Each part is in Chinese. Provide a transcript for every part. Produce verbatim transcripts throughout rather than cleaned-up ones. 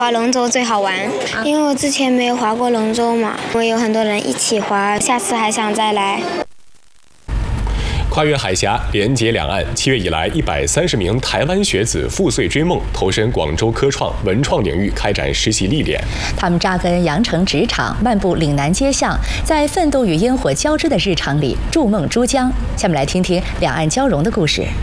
划龙舟最好玩，因为我之前没有划过龙舟嘛，我有很多人一起划，下次还想再来。 跨越海峡，连接两岸。七月以来，一百三十名台湾学子赴穗追梦，投身广州科创、文创领域开展实习历练。 他们扎根羊城职场，漫步岭南街巷，在奋斗与烟火交织的日常里筑梦珠江。下面来听听两岸交融的故事。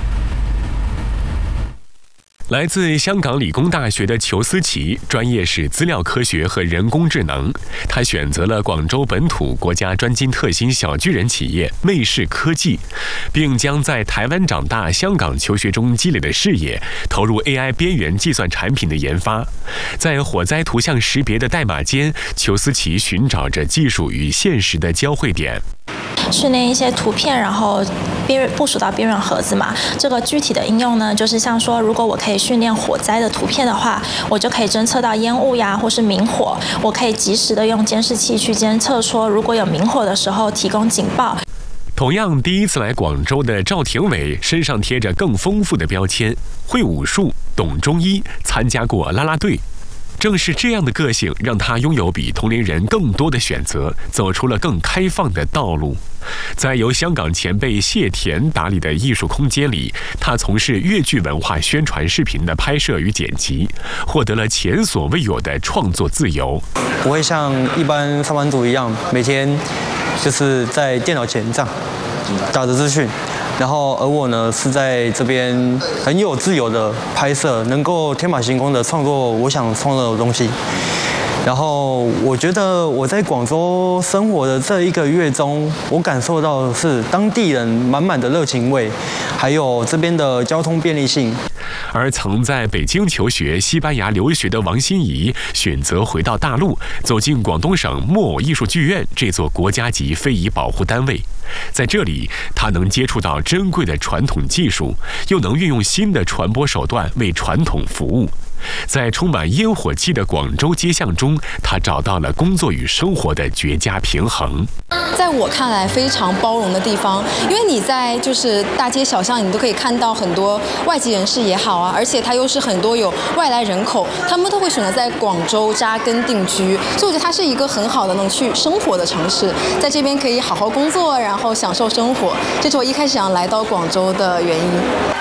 来自香港理工大学的裘思琪，专业是资料科学和人工智能。他选择了广州本土国家专精特新小巨人企业魅视科技，并将在台湾长大、香港求学中积累的视野投入 A I 边缘计算产品的研发。在火灾图像识别的代码间，裘思琪寻找着技术与现实的交汇点。 训练一些图片，然后边部署到边缘盒子嘛。这个具体的应用呢，就是像说，如果我可以训练火灾的图片的话，我就可以侦测到烟雾呀，或是明火，我可以及时的用监视器去监测，说如果有明火的时候提供警报。 同样，第一次来广州的赵廷伟身上贴着更丰富的标签：会武术、懂中医、参加过啦啦队。正是这样的个性，让他拥有比同龄人更多的选择，走出了更开放的道路。在由香港前辈谢田打理的艺术空间里，他从事粤剧文化宣传视频的拍摄与剪辑，获得了前所未有的创作自由。 不会像一般上班族一样，每天就是在电脑前这样打着资讯。然后，而我呢是在这边很有自由的拍摄，能够天马行空的创作我想创作的东西。然后，我觉得我在广州生活的这一个月中，我感受到的是当地人满满的热情味，还有这边的交通便利性。 而曾在北京求学、西班牙留学的王心怡，选择回到大陆，走进广东省木偶艺术剧院这座国家级非遗保护单位。在这里，他能接触到珍贵的传统技术，又能运用新的传播手段为传统服务。在充满烟火气的广州街巷中，他找到了工作与生活的绝佳平衡。 在我看来，非常包容的地方，因为你在就是大街小巷，你都可以看到很多外籍人士也好啊，而且它又是很多有外来人口，他们都会选择在广州扎根定居，所以我觉得它是一个很好的能去生活的城市，在这边可以好好工作，然后享受生活，这是我一开始想来到广州的原因。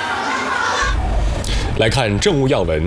来看政务要闻。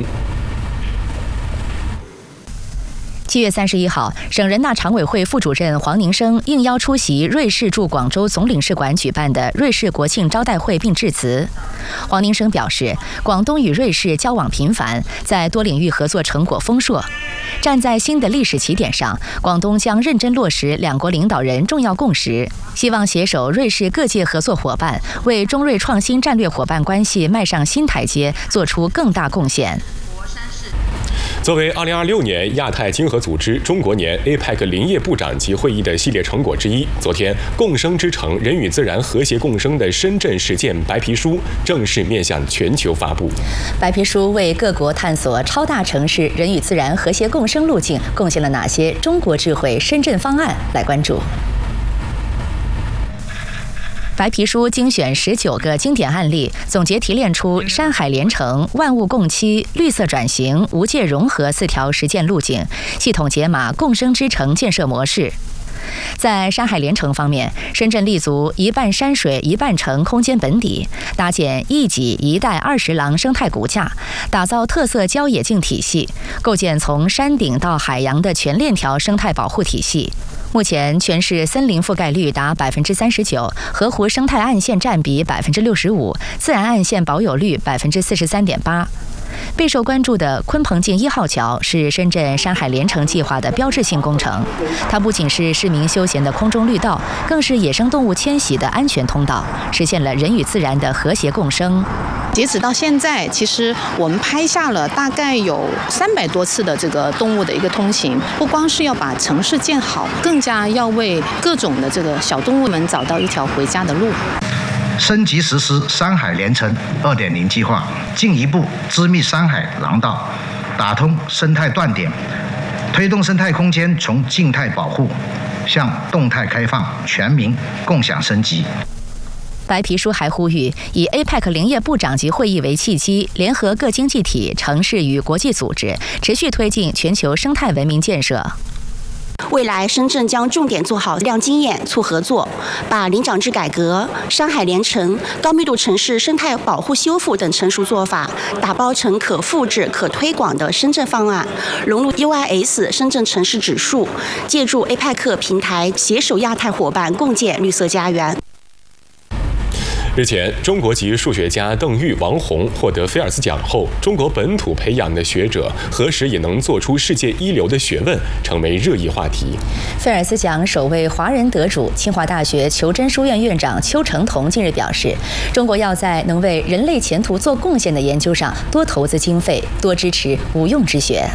七月三十一号，省人大常委会副主任黄宁生应邀出席瑞士驻广州总领事馆举办的瑞士国庆招待会并致辞。黄宁生表示，广东与瑞士交往频繁，在多领域合作成果丰硕。站在新的历史起点上，广东将认真落实两国领导人重要共识，希望携手瑞士各界合作伙伴，为中瑞创新战略伙伴关系迈上新台阶，做出更大贡献。 作为二零二六年亚太经合组织中国年 A P E C 林业部长级会议的系列成果之一，昨天共生之城人与自然和谐共生的深圳实践白皮书正式面向全球发布。 白皮书为各国探索超大城市人与自然和谐共生路径贡献了哪些中国智慧深圳方案？来关注。白皮书精选十九个经典案例，总结提炼出山海连城、万物共栖、绿色转型、无界融合四条实践路径，系统解码共生之城建设模式。在山海连城方面，深圳立足一半山水一半城空间本底，搭建一脊一带二十廊生态骨架，打造特色郊野径体系，构建从山顶到海洋的全链条生态保护体系。目前，全市森林覆盖率达百分之三十九，河湖生态岸线占比百分之六十五，自然岸线保有率百分之四十三点八。备受关注的鲲鹏径一号桥是深圳山海连城计划的标志性工程，它不仅是市民休闲的空中绿道，更是野生动物迁徙的安全通道，实现了人与自然的和谐共生。 截止到现在，其实我们拍下了大概有三百多次的这个动物的一个通行，不光是要把城市建好，更加要为各种的这个小动物们找到一条回家的路。 升级实施山海连城 二点零 计划，进一步织密山海廊道，打通生态断点，推动生态空间从静态保护向动态开放全民共享升级。 白皮书还呼吁，以 A P E C 林业部长级会议为契机，联合各经济体、城市与国际组织，持续推进全球生态文明建设。 未来，深圳将重点做好量经验、促合作，把林长制改革、山海连城、高密度城市生态保护修复等成熟做法，打包成可复制、可推广的深圳方案，融入 U I S 深圳城市指数，借助 A P E C 平台，携手亚太伙伴共建绿色家园。 日前，中国籍数学家邓玉、王红获得菲尔兹奖后，中国本土培养的学者何时也能做出世界一流的学问，成为热议话题。 菲尔兹奖首位华人得主，清华大学裘真书院院长邱成桐近日表示，中国要在能为人类前途做贡献的研究上多投资经费，多支持无用之学。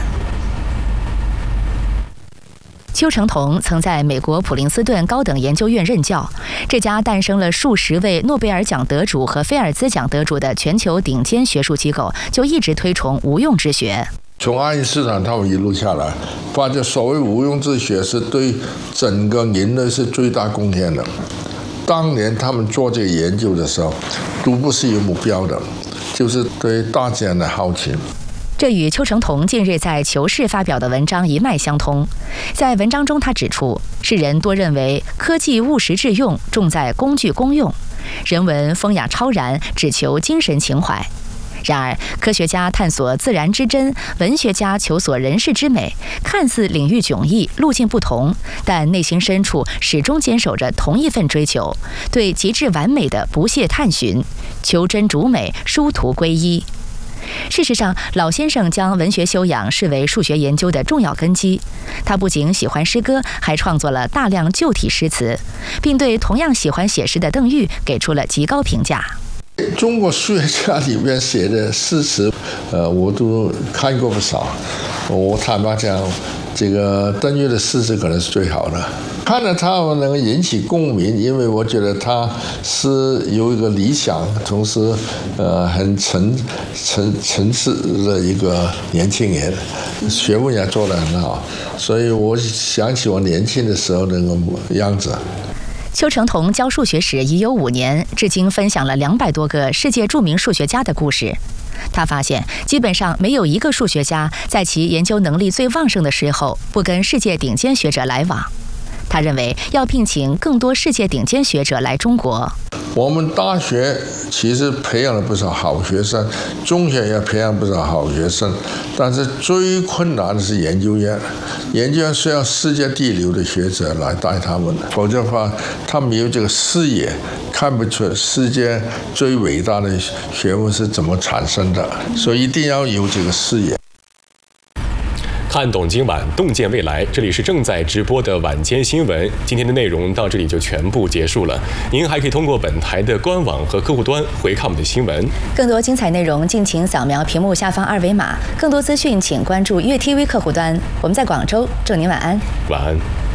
邱成桐曾在美国普林斯顿高等研究院任教，这家诞生了数十位诺贝尔奖得主和菲尔兹奖得主的全球顶尖学术机构，就一直推崇无用之学。 从爱因斯坦他们一路下来，发现所谓无用之学是对整个人类是最大贡献的。当年他们做这个研究的时候，都不是有目标的，就是对大自然的好奇。 这与邱成桐近日在《求是》发表的文章一脉相通。在文章中，他指出，世人多认为科技务实致用，重在工具功用；人文风雅超然，只求精神情怀。然而，科学家探索自然之真，文学家求索人世之美，看似领域迥异，路径不同，但内心深处始终坚守着同一份追求，对极致完美的不懈探寻，求真逐美，殊途归一。事实上，老先生将文学修养视为数学研究的重要根基。他不仅喜欢诗歌，还创作了大量旧体诗词，并对同样喜欢写诗的邓玉给出了极高评价。 中国数学家里面写的诗词，呃，我都看过不少。我坦白讲，这个邓玉的诗词可能是最好的。看了他能够引起共鸣，因为我觉得他是有一个理想，同时呃很诚诚诚实的一个年轻人，学问也做得很好，所以我想起我年轻的时候那个样子。 邱成桐教数学史已有五年，至今分享了两百多个世界著名数学家的故事。他发现，基本上没有一个数学家在其研究能力最旺盛的时候，不跟世界顶尖学者来往。他认为要聘请更多世界顶尖学者来中国。 我们大学其实培养了不少好学生，中学也培养不少好学生，但是最困难的是研究院。研究院需要世界第一流的学者来带他们，否则的话，他没有这个视野，看不出世界最伟大的学问是怎么产生的，所以一定要有这个视野。 看懂今晚，洞见未来。这里是正在直播的晚间新闻，今天的内容到这里就全部结束了。您还可以通过本台的官网和客户端回看我们的新闻。 更多精彩内容，敬请扫描屏幕下方二维码。更多资讯，请关注粤 T V 客户端。我们在广州，祝您晚安。 晚安。